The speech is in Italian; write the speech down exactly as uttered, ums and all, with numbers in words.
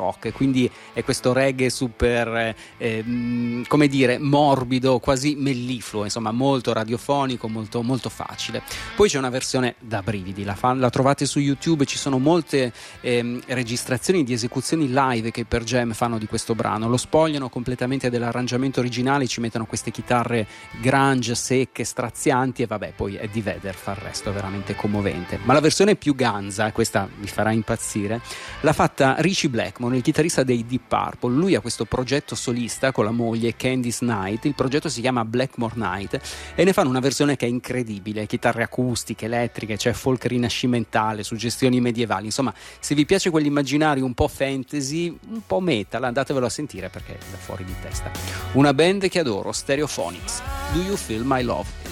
rock, quindi è questo reggae super eh, come dire morbido, quasi mellifluo, insomma molto radiofonico, molto, molto facile. Poi c'è una versione da brividi, la, fa, la trovate su YouTube, ci sono molte eh, registrazioni di esecuzioni live che per Jam fanno di questo brano, lo spogliano completamente dell'arrangiamento originale, ci mettono queste chitarre grunge, secche, strazianti, e vabbè, poi Eddie Vedder fa il resto, veramente commovente. Ma la versione più ganza, questa vi farà impazzire, l'ha fatta Ritchie Blackmore, il chitarrista dei Deep Purple. Lui ha questo progetto solista con la moglie Candice Night, il progetto si chiama Blackmore Night e ne fanno una versione che è incredibile, chitarre acustiche, elettriche, c'è folk rinascimentale, suggestioni medievali, insomma se vi piace quell'immaginario un po' fantasy, un po' metal, andatevelo a sentire perché è da fuori di testa. Una band che adoro, Stereophonics, Do You Feel My Love?